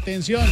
Atención.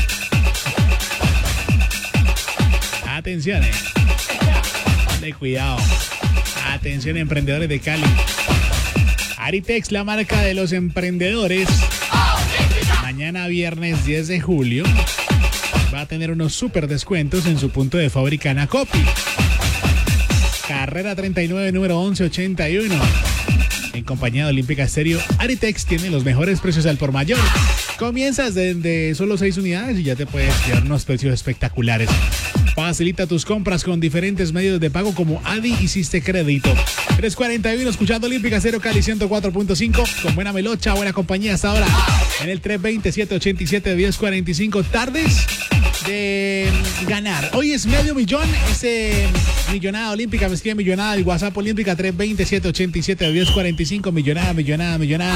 Atención, de cuidado. Atención, emprendedores de Cali. Aritex, la marca de los emprendedores. Mañana viernes 10 de julio va a tener unos super descuentos en su punto de fábrica Anacopi. Carrera 39, número 1181. En compañía de Olímpica Estéreo, Aritex tiene los mejores precios al por mayor. Comienzas desde solo 6 unidades y ya te puedes llevar unos precios espectaculares. Facilita tus compras con diferentes medios de pago como Adi y Siste Crédito. 341, escuchando Olímpica Estéreo Cali 104.5. Con buena melocha, buena compañía hasta ahora. En el 320-787-1045. Tardes de ganar. Hoy es medio millón. Ese millonada olímpica, me escribe millonada. El WhatsApp Olímpica 320-787-1045. Millonada.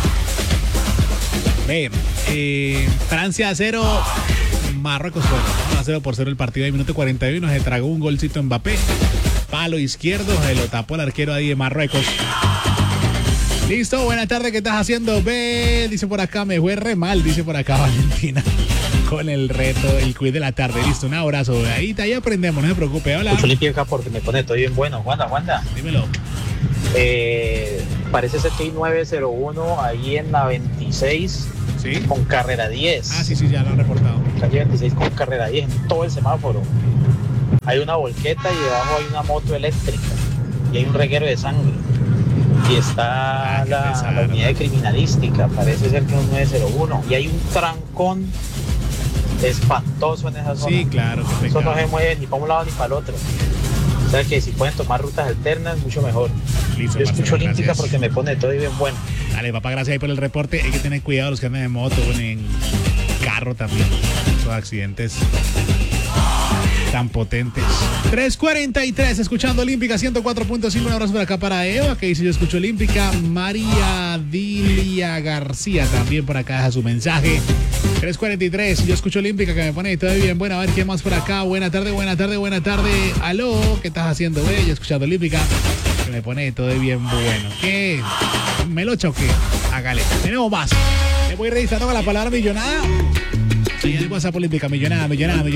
Ve, Francia 0, Marruecos 0-0 el partido de minuto 41. Se tragó un golcito Mbappé. Palo izquierdo, se lo tapó el arquero ahí de Marruecos. Listo, buena tarde, ¿qué estás haciendo? Ve, dice por acá, me fue re mal, dice por acá Valentina. Con el reto, el quiz de la tarde. Listo, un abrazo. Ahí aprendemos, no se preocupe. Hola. Mucho limpio acá porque me pone todo bien bueno. Wanda. Dímelo. Parece ser que hay 901 ahí en la 26. ¿Sí? Con carrera 10. Sí, ya lo han reportado. Calle 26 con carrera 10 en todo el semáforo. Hay una volqueta y debajo hay una moto eléctrica. Y hay un reguero de sangre. Y está la unidad de criminalística. Parece ser que es un 901. Y hay un trancón espantoso en esa zona. Sí, claro. Eso no se mueve ni para un lado ni para el otro. O sea que si pueden tomar rutas alternas, mucho mejor. Listo, yo escucho Marcelo, Olímpica gracias. porque me pone todo bien bueno. Dale, papá, gracias ahí por el reporte. Hay que tener cuidado los que andan en moto, en carro también. Esos accidentes tan potentes. 3:43, escuchando Olímpica 104.5. Un abrazo por acá para Eva, que dice yo escucho Olímpica. María Dilia García también por acá deja su mensaje. 3:43, yo escucho Olímpica, que me pone todo bien. Bueno, a ver qué más por acá. Buena tarde. Aló, ¿qué estás haciendo, güey? Yo escuchando Olímpica, que me pone todo bien bueno. ¿Qué? ¿Melocha o qué? Hágale. Tenemos más. Me voy registrando con la palabra millonada. Ahí en el WhatsApp Olímpica, millonada.